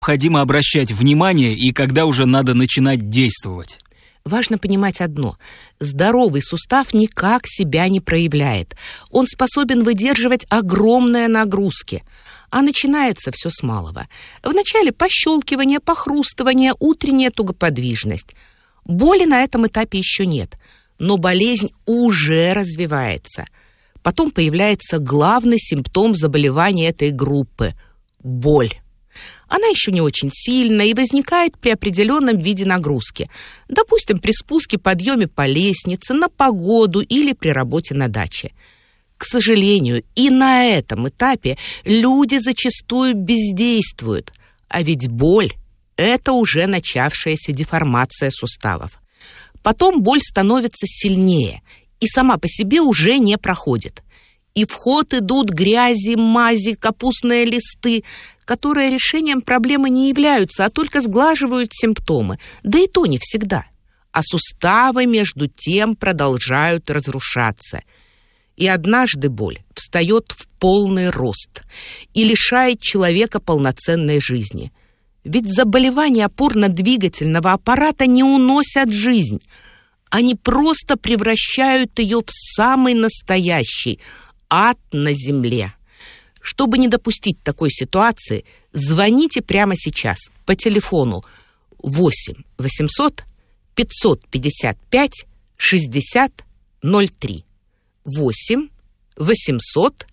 необходимо обращать внимание и когда уже надо начинать действовать? Важно понимать одно. Здоровый сустав никак себя не проявляет. Он способен выдерживать огромные нагрузки. А начинается все с малого. Вначале пощелкивание, похрустывание, утренняя тугоподвижность. Боли на этом этапе еще нет, но болезнь уже развивается. Потом появляется главный симптом заболевания этой группы – боль. Она еще не очень сильная и возникает при определенном виде нагрузки. Допустим, при спуске, подъеме по лестнице, на погоду или при работе на даче. К сожалению, и на этом этапе люди зачастую бездействуют. А ведь боль – это уже начавшаяся деформация суставов. Потом боль становится сильнее и сама по себе уже не проходит. И в ход идут грязи, мази, капустные листы, которые решением проблемы не являются, а только сглаживают симптомы. Да и то не всегда. А суставы, между тем, продолжают разрушаться. И однажды боль встает в полный рост и лишает человека полноценной жизни. Ведь заболевания опорно-двигательного аппарата не уносят жизнь. Они просто превращают ее в самый настоящий ад на земле. Чтобы не допустить такой ситуации, звоните прямо сейчас по телефону 8 800 555 60 03. 8 800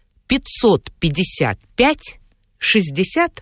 555 60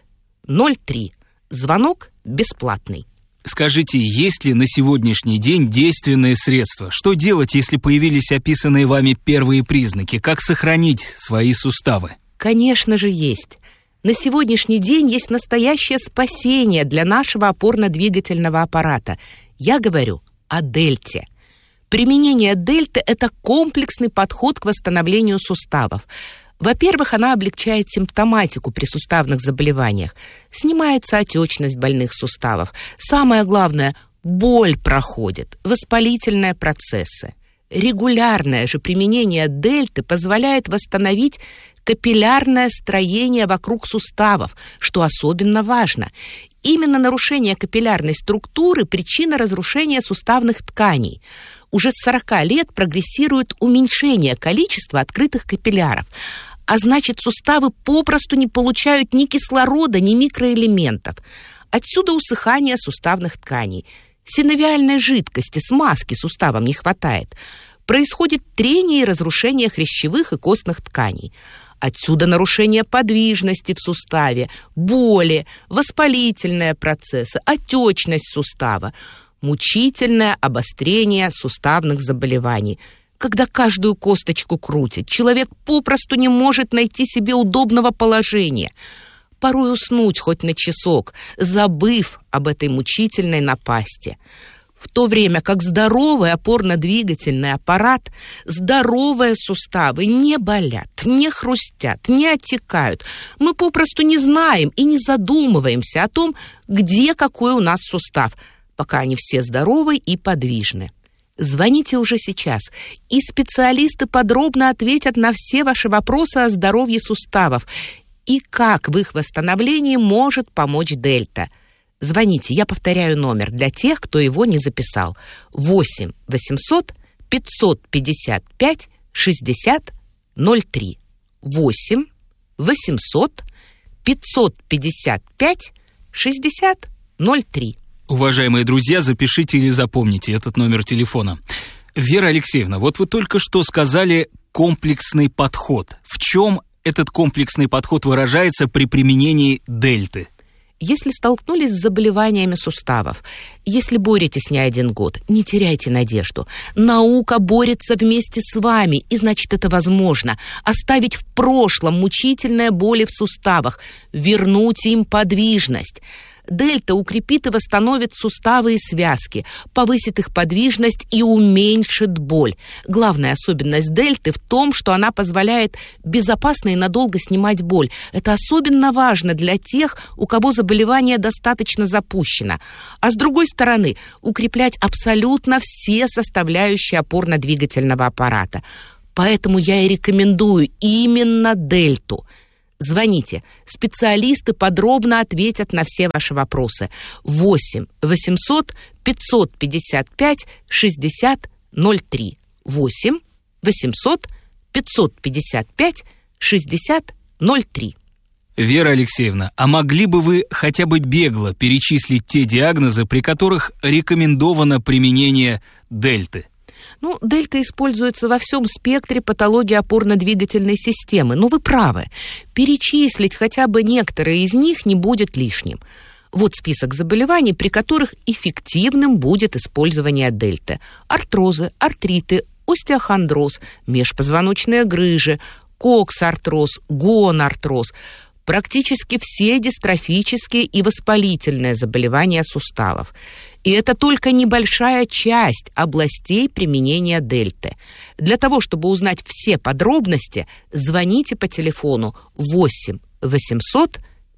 03. Звонок бесплатный. Скажите, есть ли на сегодняшний день действенные средства? Что делать, если появились описанные вами первые признаки? Как сохранить свои суставы? Конечно же, есть. На сегодняшний день есть настоящее спасение для нашего опорно-двигательного аппарата. Я говорю о дельте. Применение дельты – это комплексный подход к восстановлению суставов. Во-первых, она облегчает симптоматику при суставных заболеваниях. Снимается отечность больных суставов. Самое главное – боль проходит, воспалительные процессы. Регулярное же применение дельты позволяет восстановить капиллярное строение вокруг суставов, что особенно важно. Именно нарушение капиллярной структуры – причина разрушения суставных тканей. Уже с 40 лет прогрессирует уменьшение количества открытых капилляров, а значит, суставы попросту не получают ни кислорода, ни микроэлементов. Отсюда усыхание суставных тканей. Синовиальной жидкости, смазки суставам не хватает. Происходит трение и разрушение хрящевых и костных тканей. Отсюда нарушение подвижности в суставе, боли, воспалительные процессы, отечность сустава, мучительное обострение суставных заболеваний. Когда каждую косточку крутит, человек попросту не может найти себе удобного положения. Порой уснуть хоть на часок, забыв об этой мучительной напасти. В то время как здоровый опорно-двигательный аппарат, здоровые суставы не болят, не хрустят, не отекают. Мы попросту не знаем и не задумываемся о том, где какой у нас сустав, пока они все здоровы и подвижны. Звоните уже сейчас, и специалисты подробно ответят на все ваши вопросы о здоровье суставов и как в их восстановлении может помочь дельта. Звоните, я повторяю номер для тех, кто его не записал. 8 800 555 60 03. 8 800 555 60 03. Уважаемые друзья, запишите или запомните этот номер телефона. Вера Алексеевна, вот вы только что сказали комплексный подход. В чем этот комплексный подход выражается при применении дельты? Если столкнулись с заболеваниями суставов, если боретесь не один год, не теряйте надежду. Наука борется вместе с вами, и значит, это возможно. Оставить в прошлом мучительные боли в суставах, вернуть им подвижность. Дельта укрепит и восстановит суставы и связки, повысит их подвижность и уменьшит боль. Главная особенность дельты в том, что она позволяет безопасно и надолго снимать боль. Это особенно важно для тех, у кого заболевание достаточно запущено. А с другой стороны, укреплять абсолютно все составляющие опорно-двигательного аппарата. Поэтому я и рекомендую именно дельту. Звоните. Специалисты подробно ответят на все ваши вопросы. 8 800 555 60 03. 8 800 555 60 03. Вера Алексеевна, а могли бы вы хотя бы бегло перечислить те диагнозы, при которых рекомендовано применение дельты? Дельта используется во всем спектре патологии опорно-двигательной системы. Вы правы. Перечислить хотя бы некоторые из них не будет лишним. Вот список заболеваний, при которых эффективным будет использование дельты. Артрозы, артриты, остеохондроз, межпозвоночные грыжи, коксартроз, гонартроз. Практически все дистрофические и воспалительные заболевания суставов. И это только небольшая часть областей применения дельты. Для того, чтобы узнать все подробности, звоните по телефону 8 800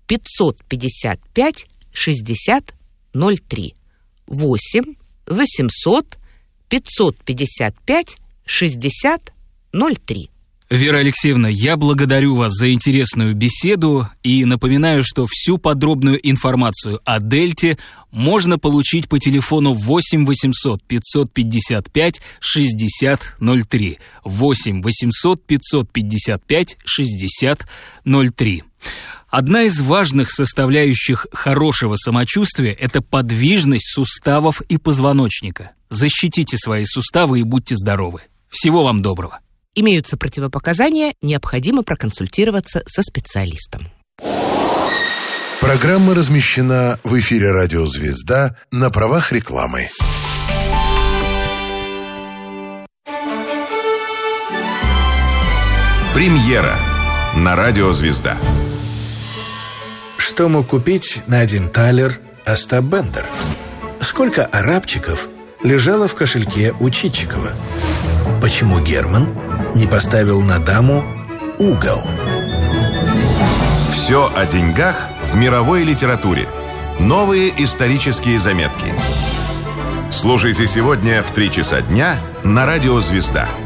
555 60 03. 8 800 555 60 03. Вера Алексеевна, я благодарю вас за интересную беседу и напоминаю, что всю подробную информацию о дельте можно получить по телефону 8 800 555 60 03. 8 800 555 60 03. Одна из важных составляющих хорошего самочувствия – это подвижность суставов и позвоночника. Защитите свои суставы и будьте здоровы. Всего вам доброго. Имеются противопоказания, необходимо проконсультироваться со специалистом. Программа размещена в эфире «Радио Звезда» на правах рекламы. Премьера на «Радио Звезда». Что мог купить на 1 талер Остап Бендер? Сколько арабчиков лежало в кошельке у Чичикова? Почему Герман не поставил на даму угол? Все о деньгах в мировой литературе. Новые исторические заметки. Слушайте сегодня в 3 часа дня на «Радио Звезда».